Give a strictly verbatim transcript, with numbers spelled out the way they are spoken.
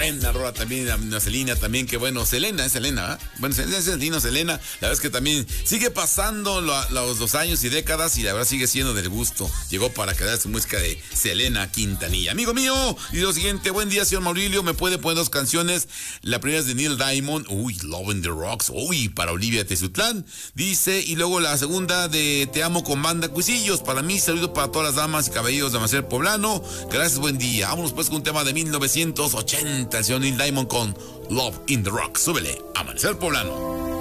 buena rola también, a Selena también, que bueno, Selena, es Selena, ¿eh? Bueno, es Selena, Selena, la verdad es que también sigue pasando lo, los, los años y décadas y la verdad sigue siendo del gusto. Llegó para quedarse música de Selena Quintanilla. Amigo mío, y lo siguiente, buen día, señor Maurilio, ¿me puede poner dos canciones? La primera es de Neil Diamond, uy, Love in the Rocks, uy, para Olivia Tezutlán, dice, y luego la segunda de Te Amo con Banda Cuisillos, para mí, saludo para todas las damas y caballeros de Amanecer Poblano, gracias, buen día. Vámonos pues con un tema de mil novecientos ochenta, el señor Neil Diamond con Love in the Rock. Súbele, Amanecer Poblano.